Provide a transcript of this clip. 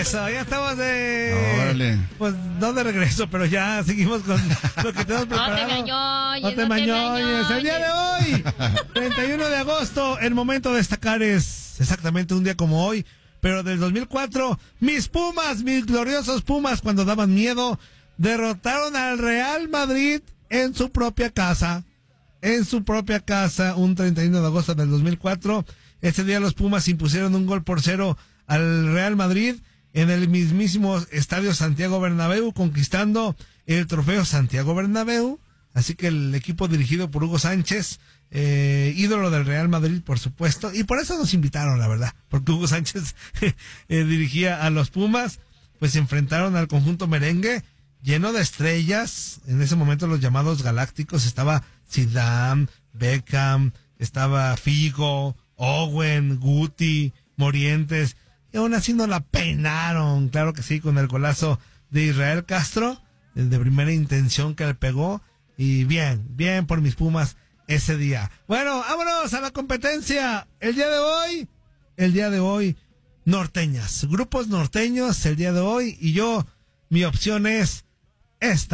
Eso, ya estamos de... Órale. Pues no de regreso, pero ya seguimos con lo que tenemos preparado. No te mañoñes. El día de hoy, 31 de agosto, el momento de destacar es exactamente un día como hoy, pero del 2004, mis Pumas, mis gloriosos Pumas, cuando daban miedo, derrotaron al Real Madrid en su propia casa. En su propia casa, un 31 de agosto del 2004. Ese día los Pumas impusieron 1-0 al Real Madrid en el mismísimo Estadio Santiago Bernabéu, conquistando el trofeo Santiago Bernabéu. Así que el equipo dirigido por Hugo Sánchez, ídolo del Real Madrid, por supuesto, y por eso nos invitaron, la verdad, porque Hugo Sánchez dirigía a los Pumas, pues se enfrentaron al conjunto merengue lleno de estrellas. En ese momento los llamados galácticos, estaba Zidane, Beckham, estaba Figo, Owen, Guti, Morientes, y aún así no la penaron, claro que sí, con el golazo de Israel Castro, el de primera intención que le pegó, y bien por mis Pumas ese día. Bueno, vámonos a la competencia. El día de hoy, norteñas, grupos norteños el día de hoy, y mi opción es esta.